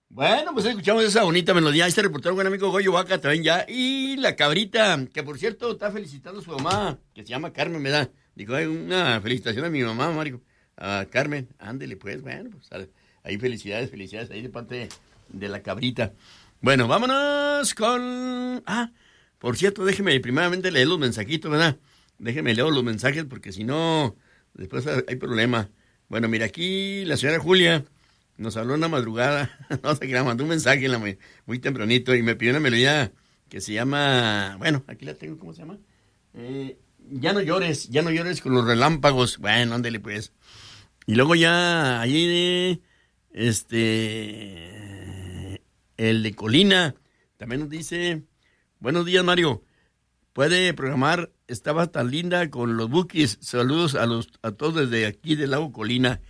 Bueno, pues escuchamos esa bonita melodía. Este reportero, buen amigo Goyo Vaca también ya. Y la cabrita, que por cierto está felicitando a su mamá, que se llama Carmen, me da. Dijo, hay una felicitación a mi mamá, Mario. A Carmen, ándele pues, bueno, pues ahí felicidades ahí de parte de la cabrita. Bueno, vámonos con... por cierto, déjeme primeramente leer los mensajitos, ¿verdad? Déjeme leer los mensajes porque si no, después hay problema. Bueno, mira, aquí la señora Julia nos habló en la madrugada, no sé, que la mandó un mensaje muy tempranito y me pidió una melodía que se llama, bueno, aquí la tengo, ¿cómo se llama? Ya no llores con los relámpagos. Bueno, ándele pues. Y luego ya ahí, el de Colina también nos dice, buenos días, Mario. Puede programar, estaba tan linda con los Bukis. Saludos a todos desde aquí del lago Colina.